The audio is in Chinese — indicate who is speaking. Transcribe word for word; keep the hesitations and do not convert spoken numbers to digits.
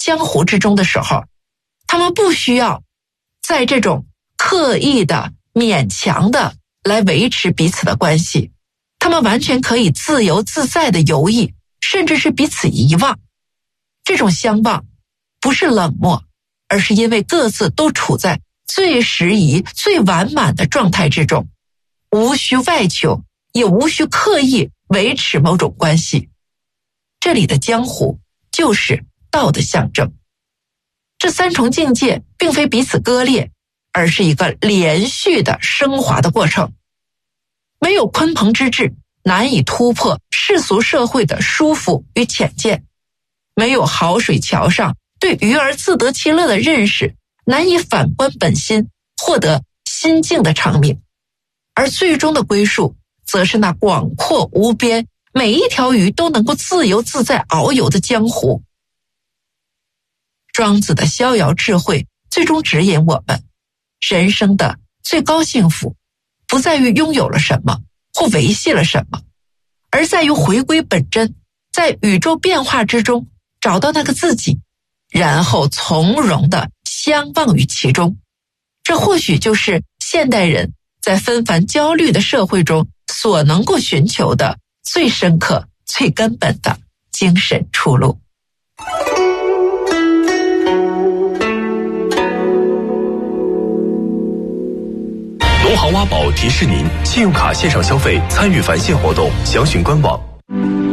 Speaker 1: 江湖之中的时候，他们不需要在这种刻意的、勉强的来维持彼此的关系，他们完全可以自由自在的游弋，甚至是彼此遗忘。这种相忘不是冷漠，而是因为各自都处在最适宜、最完满的状态之中，无需外求，也无需刻意维持某种关系。这里的江湖就是道的象征。这三重境界并非彼此割裂，而是一个连续的升华的过程。没有鲲鹏之志，难以突破世俗社会的疏忽与浅见；没有好水桥上对鱼儿自得其乐的认识，难以反观本心，获得心境的长命。而最终的归宿，则是那广阔无边，每一条鱼都能够自由自在遨游的江湖。庄子的逍遥智慧最终指引我们，人生的最高幸福不在于拥有了什么或维系了什么，而在于回归本真，在宇宙变化之中找到那个自己，然后从容地相忘于其中。这或许就是现代人在纷繁焦虑的社会中所能够寻求的最深刻、最根本的精神出路。
Speaker 2: 农行挖宝提示您，信用卡线上消费参与返现活动，详询官网。